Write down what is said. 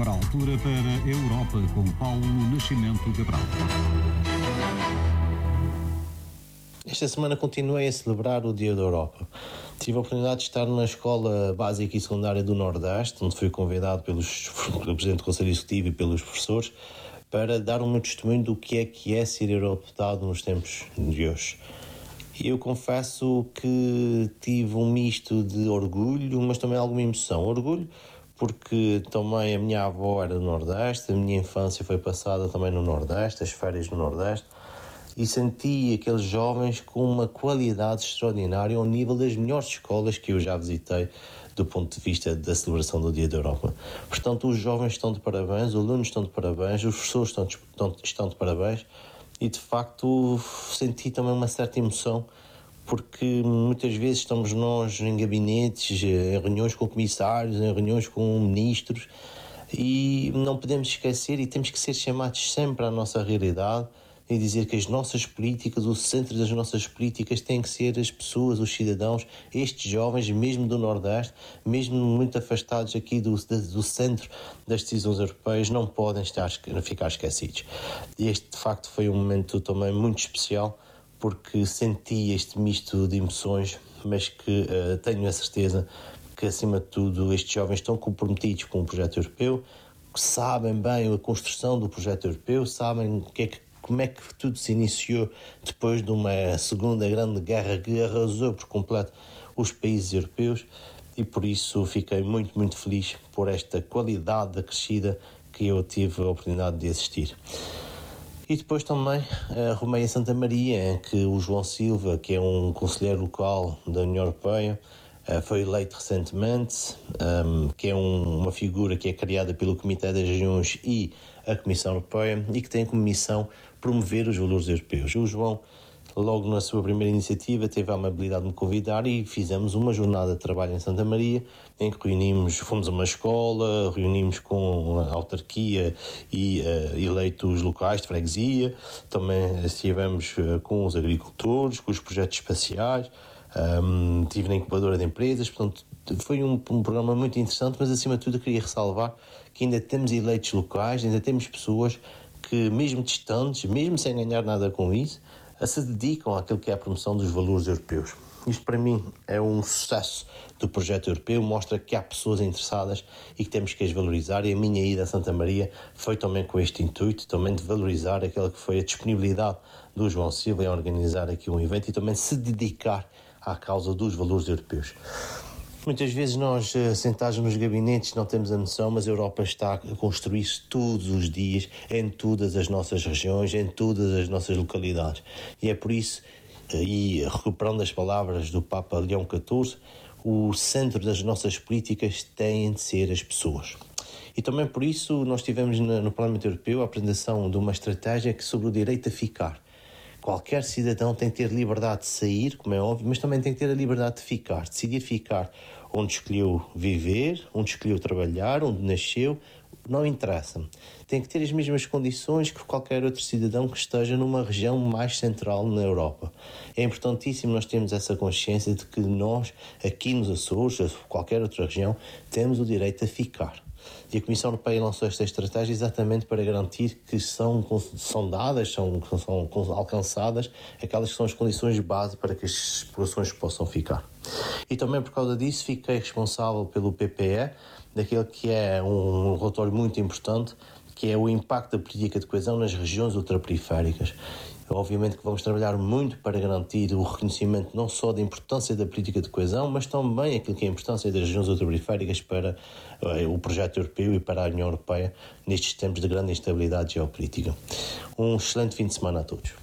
agora a altura para a Europa com Paulo Nascimento Cabral. Esta semana continuei a celebrar o Dia da Europa. Tive a oportunidade de estar na Escola Básica e Secundária do Nordeste, onde fui convidado pelo Presidente do Conselho Executivo e pelos professores para dar o meu testemunho do que é ser eurodeputado nos tempos de hoje. E eu confesso que tive um misto de orgulho, mas também alguma emoção. Orgulho porque também a minha avó era do Nordeste, a minha infância foi passada também no Nordeste, as férias no Nordeste, e senti aqueles jovens com uma qualidade extraordinária ao nível das melhores escolas que eu já visitei do ponto de vista da celebração do Dia da Europa. Portanto, os jovens estão de parabéns, os alunos estão de parabéns, os professores estão de parabéns, e de facto senti também uma certa emoção, porque muitas vezes estamos nós em gabinetes, em reuniões com comissários, em reuniões com ministros, e não podemos esquecer e temos que ser chamados sempre à nossa realidade e dizer que as nossas políticas, o centro das nossas políticas tem que ser as pessoas, os cidadãos, estes jovens, mesmo do Nordeste, mesmo muito afastados aqui do centro das decisões europeias, não podem ficar esquecidos. E este, de facto, foi um momento também muito especial, porque senti este misto de emoções, mas que tenho a certeza que, acima de tudo, estes jovens estão comprometidos com o projeto europeu, sabem bem a construção do projeto europeu, sabem como é que tudo se iniciou depois de uma segunda grande guerra que arrasou por completo os países europeus, e por isso fiquei muito, muito feliz por esta qualidade acrescida que eu tive a oportunidade de assistir. E depois também Romeia Santa Maria, em que o João Silva, que é um conselheiro local da União Europeia, foi eleito recentemente, que é uma figura que é criada pelo Comitê das Regiões e a Comissão Europeia, e que tem como missão promover os valores europeus. O João, logo na sua primeira iniciativa, teve a amabilidade de me convidar e fizemos uma jornada de trabalho em Santa Maria, em que fomos a uma escola, reunimos com a autarquia e eleitos locais de freguesia, também estivemos com os agricultores, com os projetos espaciais, estive na incubadora de empresas. Portanto, foi um programa muito interessante, mas acima de tudo eu queria ressalvar que ainda temos eleitos locais, ainda temos pessoas que, mesmo distantes, mesmo sem ganhar nada com isso, se dedicam àquilo que é a promoção dos valores europeus. Isto para mim é um sucesso do projeto europeu, mostra que há pessoas interessadas e que temos que as valorizar, e a minha ida a Santa Maria foi também com este intuito, também de valorizar aquela que foi a disponibilidade do João Silva em organizar aqui um evento e também se dedicar à causa dos valores europeus. Muitas vezes nós, sentados nos gabinetes, não temos a noção, mas a Europa está a construir-se todos os dias, em todas as nossas regiões, em todas as nossas localidades. E é por isso, e recuperando as palavras do Papa Leão XIV, o centro das nossas políticas têm de ser as pessoas. E também por isso nós tivemos no Parlamento Europeu a apresentação de uma estratégia sobre o direito a ficar. Qualquer cidadão tem que ter liberdade de sair, como é óbvio, mas também tem que ter a liberdade de ficar, decidir ficar onde escolheu viver, onde escolheu trabalhar, onde nasceu, não interessa. Tem que ter as mesmas condições que qualquer outro cidadão que esteja numa região mais central na Europa. É importantíssimo nós termos essa consciência de que nós, aqui nos Açores, ou qualquer outra região, temos o direito a ficar. E a Comissão Europeia lançou esta estratégia exatamente para garantir que são dadas, são alcançadas aquelas que são as condições de base para que as populações possam ficar. E também por causa disso fiquei responsável pelo PPE, daquele que é um relatório muito importante, que é o impacto da política de coesão nas regiões ultraperiféricas. Obviamente que vamos trabalhar muito para garantir o reconhecimento não só da importância da política de coesão, mas também aquilo que é a importância das regiões ultraperiféricas para o projeto europeu e para a União Europeia nestes tempos de grande instabilidade geopolítica. Um excelente fim de semana a todos.